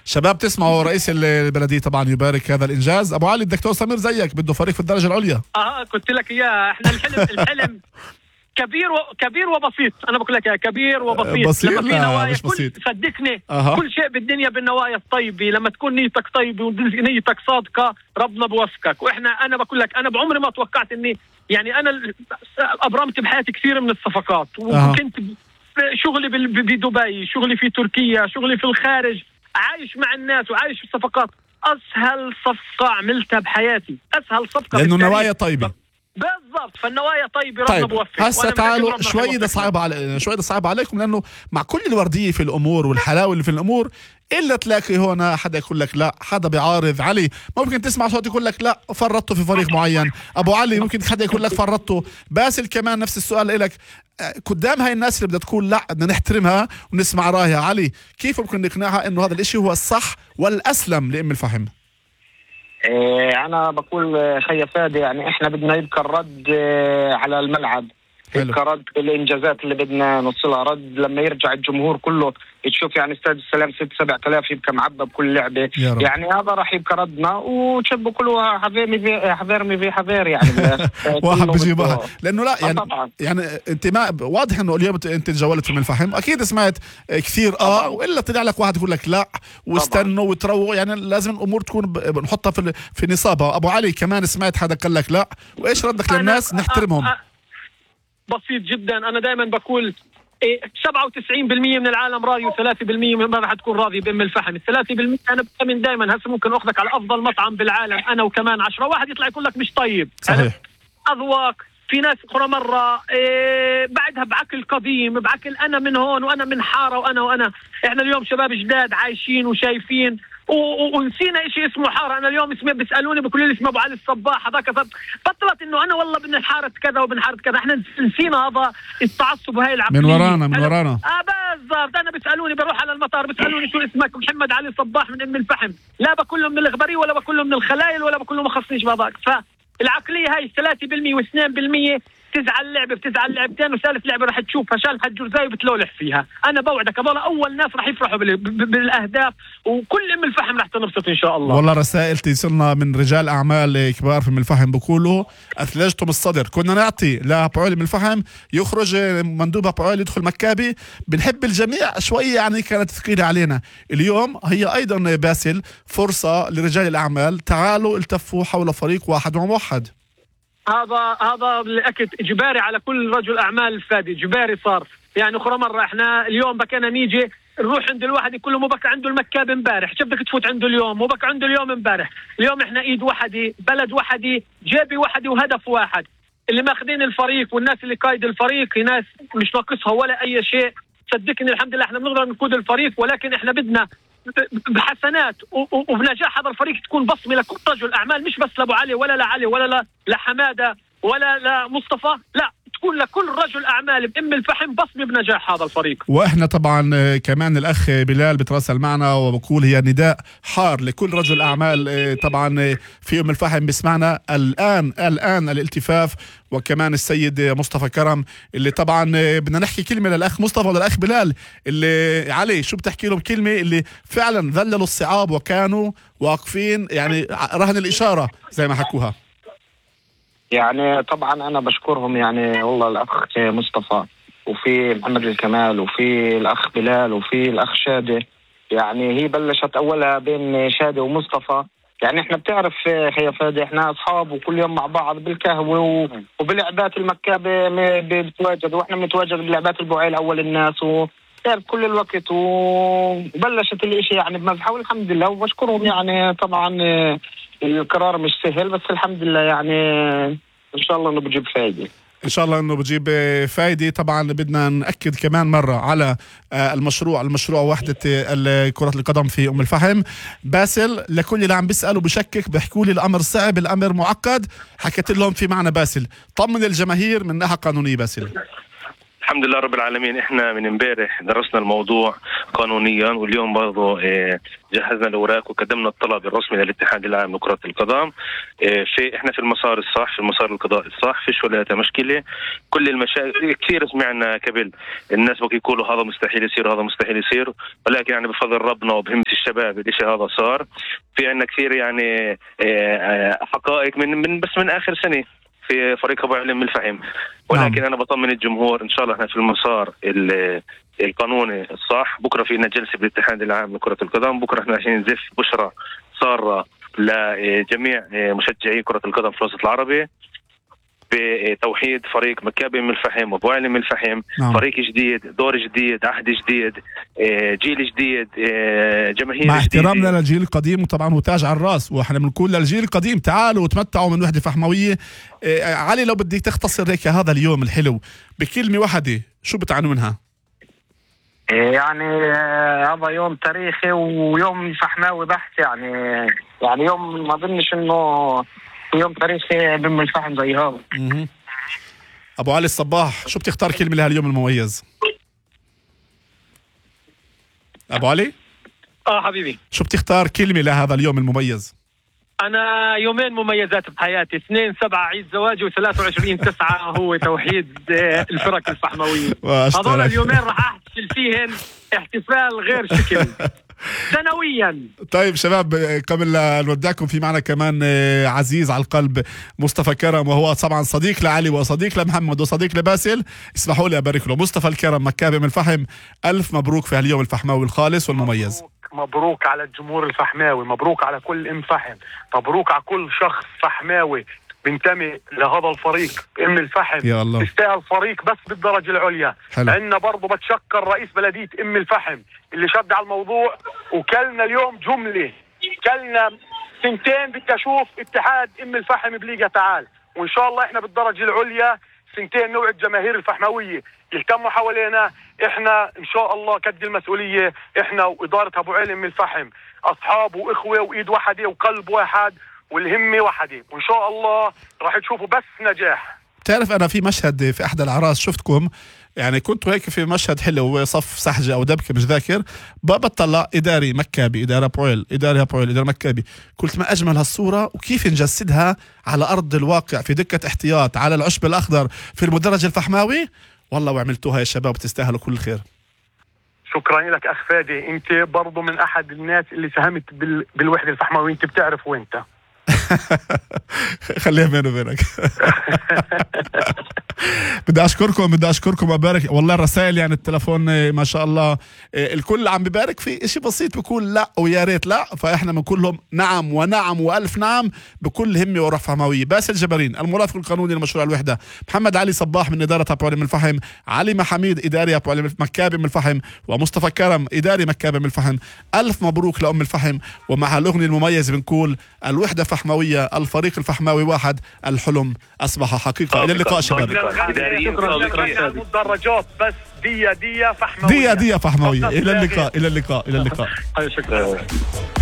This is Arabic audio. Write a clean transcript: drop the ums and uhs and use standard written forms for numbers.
شباب تسمعوا رئيس البلدية طبعا يبارك هذا الإنجاز. أبو علي الدكتور سمير زيك بده فريق في الدرجة العليا. قلت لك إياه، إحنا الحلم كبير وبسيط. أنا بقول لك كبير وبسيط. بسيط لما في نوايا مش بسيط. صدقني كل شيء بالدنيا بالنوايا الطيبة. لما تكون نيتك طيبة ونيتك صادقة ربنا بوفقك. أنا بقول لك أنا بعمري ما توقعت إني يعني أنا أبرمت بحياتي كثير من الصفقات وكنت شغلي بدبي، شغلي في تركيا، شغلي في الخارج، عايش مع الناس وعايش في الصفقات. أسهل صفقة عملتها بحياتي، أسهل صفقة لأنه نوايا طيبة بالضبط. فالنوايا طيبة ربنا بوفق. هسه تعالوا شوي ده صعب عليكم لأنه مع كل الوردية في الأمور والحلاوة اللي في الأمور إلا تلاقي هنا حدا يقول لك لا، حدا بيعارض. علي ممكن تسمع صوت يقول لك لا فرطته في فريق معين. أبو علي ممكن حدا يقول لك فرطته. باسل كمان نفس السؤال إلك. قدام هاي الناس اللي بدها تقول لا بدنا نحترمها ونسمع رايها، علي كيف ممكن نقنعها إنه هذا الإشي هو الصح والأسلم لأم الفحم؟ أنا بقول خي فادي يعني إحنا بدنا يبقى الرد على الملعب، يبقى رد الإنجازات اللي بدنا نوصلها، رد لما يرجع الجمهور كله تشوف يعني استاد السلام 6-7 آلاف يبقى معبى بكل لعبة. يعني هذا راح يبقى ردنا وشبه كله حذير يعني واحد بيجيب واحد لأنه لا يعني أنت ما واضح إنه اليوم أنت تجولت في الفحم أكيد سمعت كثير وإلا طلع لك واحد يقول لك لا واستنوا وترووا. يعني لازم الأمور تكون بنحطها في نصابها. أبو علي كمان سمعت حدا قال لك لا، وإيش ردك للناس نحترمهم؟ بسيط جدا. أنا دائما بقول 97% من العالم راضي و3% ما راح تكون راضي بأم الفحم. 3% أنا بأمن دائما هسه ممكن أخذك على أفضل مطعم بالعالم أنا وكمان 10 واحد يطلع يقول لك مش طيب. صحيح. أذواق في ناس أخرى مرة بعدها بعقل قديم، بعقل أنا من هون وأنا من حارة وأنا إحنا اليوم شباب جداد عايشين وشايفين ونسينا إشي اسمه حارة. أنا اليوم اسمي بيسألوني بيقولوا لي اسمه أبو علي الصباح هذاك بطلت إنه أنا والله بن حارة كذا وبن حارة كذا. إحنا نسينا هذا التعصب وهاي العقلية من ورانا بالضبط. أنا بيسألوني بروح على المطار بيسألوني شو اسمك؟ محمد علي صباح من أم الفحم. لا بقول له من الإخبارية ولا بقول له من الخلايل ولا بقول له ما خصنيش بهذاك. فالعقلية هاي 3% و2% تزعل لعبة بتزعل لعبتين وثالث لعبة راح تشوفها شال حجرزاي وبتلولح فيها. أنا بوعدك هذول أول ناس راح يفرحوا بالأهداف وكل أم الفحم راح تنبسط إن شاء الله. والله رسائل تصلنا من رجال أعمال كبار في أم الفحم بقولوا أثلجتم الصدر. كنا نعطي لأبو علي من الفحم يخرج مندوب أبو علي يدخل مكابي. بنحب الجميع شوية يعني كانت ثقيلة علينا. اليوم هي أيضا باسل فرصة لرجال الأعمال، تعالوا التفوا حول فريق واحد وموحد. هذا بالأكد إجباري على كل رجل أعمال فادي، إجباري صار. يعني أخرى مرة إحنا اليوم بكنا نيجي نروح عند الواحد يقول له مو بك عنده المكاب امبارح، شو بدك تفوت عنده اليوم؟ مو بك عنده اليوم امبارح. اليوم إحنا إيد وحدي، بلد وحدي، جيبي وحدي وهدف واحد. اللي ماخذين الفريق والناس اللي قايد الفريق ناس مش ناقصها ولا أي شيء. صدقني الحمد لله إحنا بنقدر نقود الفريق، ولكن إحنا بدنا بحسنات وبنجاح هذا الفريق تكون بصمة لكل رجل أعمال، مش بس لأبو علي ولا لعلي ولا لحمادة ولا لمصطفى، لا تكون لكل رجل أعمال بأم الفحم بصمة بنجاح هذا الفريق. وإحنا طبعا كمان الأخ بلال بتراسل معنا وبقول هي نداء حار لكل رجل أعمال طبعا في أم الفحم بسمعنا الآن الالتفاف. وكمان السيد مصطفى كرم اللي طبعا بدنا نحكي كلمة للأخ مصطفى وللأخ بلال اللي علي شو بتحكي لهم كلمة اللي فعلا ذللوا الصعاب وكانوا واقفين يعني رهن الإشارة زي ما حكوها. يعني طبعا أنا بشكرهم يعني والله الأخ مصطفى وفي محمد الكمال وفي الأخ بلال وفي الأخ شادي. يعني هي بلشت أولها بين شادي ومصطفى. يعني احنا بتعرف خي فادي احنا أصحاب وكل يوم مع بعض بالكهوة وبلعبات المكابة بنتواجد، واحنا بنتواجد بلعبات البوعيل أول الناس وتعرف كل الوقت. وبلشت الاشي يعني بمزحة والحمد لله وبشكرهم. يعني طبعا القرار مش سهل بس الحمد لله يعني إن شاء الله إنه بجيب فايدة. إن شاء الله إنه بجيب فايدة. طبعا بدنا نأكد كمان مرة على المشروع وحدة كرة القدم في أم الفحم. باسل لكل اللي عم بيسأل وبشكك بيحكوا لي الأمر صعب الأمر معقد، حكيت لهم في معنا باسل. طمن الجماهير من ناحية قانونية باسل. الحمد لله رب العالمين. احنا من امبارح درسنا الموضوع قانونيا واليوم برضه جهزنا الاوراق وقدمنا الطلب الرسمي للاتحاد العام لكرة القدم. احنا في المسار الصح، في المسار القضائي الصح، فيش ولا مشكله. كل المشاكل كثير سمعنا قبل الناس بقى يقولوا هذا مستحيل يصير هذا مستحيل يصير، ولكن يعني بفضل ربنا وبهمة الشباب الاشي هذا صار. في عندنا كثير يعني حقائق من اخر سنه في فريق ابو علم الفحم، ولكن انا بطمن الجمهور ان شاء الله احنا في المسار القانوني الصح. بكره في لنا جلسه بالاتحاد العام لكره القدم، بكره احنا رايحين نزف بشرى ساره لجميع مشجعي كره القدم في الوسط العربي بتوحيد فريق مكابي من الفحم وابو علم من الفحم. فريق جديد، دور جديد، عهد جديد، جيل جديد، جماهير مع جديدة. احترامنا للجيل القديم، وطبعا هو تاج على الراس، واحنا بنقول للجيل القديم تعالوا وتمتعوا من وحده فحمويه. علي لو بدك تختصر هيك هذا اليوم الحلو بكلمه واحده شو بتعنونها؟ يعني هذا يوم تاريخي ويوم فحماوي بحت، يعني يوم ما ظنش انه يوم تاريخي بأم الفحم زي هذا. ابو علي الصباح، شو بتختار كلمه لهاليوم المميز؟ ابو علي حبيبي، شو بتختار كلمه لهذا اليوم المميز؟ أنا يومين مميزات بحياتي، 2/7 عيد زواجي و23/9 هو توحيد الفرق الفحموية. هذول اليومين راح أحتفل فيهن احتفال غير شكل سنويا. طيب شباب، قبل لا نودعكم في معنا كمان عزيز على القلب مصطفى كرم، وهو طبعا صديق لعلي وصديق لمحمد وصديق لباسل. اسمحوا لي أبارك له. مصطفى الكرم مكابي من الفحم، ألف مبروك في هاليوم الفحماوي الخالص والمميز. مبروك على الجمهور الفحماوي، مبروك على كل ام فحم، مبروك على كل شخص فحماوي بينتمي لهذا الفريق ام الفحم. يا الله، تستاهل فريق بس بالدرجه العليا. عندنا برضه بتشكر رئيس بلديه ام الفحم اللي شد على الموضوع، وكلنا اليوم جمله، كلنا سنتين بدي اشوف اتحاد ام الفحم بليغا تعال، وان شاء الله احنا بالدرجه العليا سنتين نوعد جماهير الفحماويه يلتموا حوالينا. احنا ان شاء الله قد المسؤوليه، احنا واداره ابو علم من الفحم اصحاب واخوه وايد واحده وقلب واحد والهمه واحده، وان شاء الله راح تشوفوا بس نجاح. تعرف انا في مشهد في احدى الاعراس شفتكم، يعني كنت هيك في مشهد حلو، صف سحجه او دبكه مش ذاكر، بطلع اداري مكابي، اداره برويل، اداره مكابي. قلت ما اجمل هالصوره وكيف نجسدها على ارض الواقع في دكه احتياط على العشب الاخضر في المدرج الفحماوي. والله وعملتوها يا شباب، تستاهلوا كل خير. شكرا لك اخ فادي، انت برضو من احد الناس اللي ساهمت بالوحده الفحماويه، انت بتعرف وانت خليها بيني وبينك. بدي اشكركم وابارك. والله الرسائل يعني التلفون ما شاء الله الكل عم ببارك في اشي بسيط، بقول لا ويا ريت لا، فاحنا بنقول لهم نعم ونعم والف نعم بكل همه وروح فحماويه. باسل جبارين المرافق القانوني لمشروع الوحده، محمد علي صباح من اداره ابو علم الفحم، علي محميد اداري ابو علم مكابي من الفحم، ومصطفى كرم اداري مكابي من الفحم. الف مبروك لام الفحم، ومع الاغنيه المميزه بنقول الوحده فحماويه، الفريق الفحماوي واحد، الحلم اصبح حقيقه. الى اللقاء شباب. مدرجات بس دية فحماويه، دية فحماويه. الى اللقاء. شكرا.